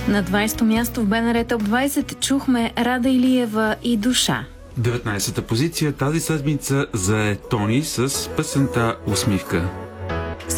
На 20-то място в БНР Топ 20 чухме Рада Илиева и Душа. 19-та позиция тази седмица зае Тони с песента Усмивка.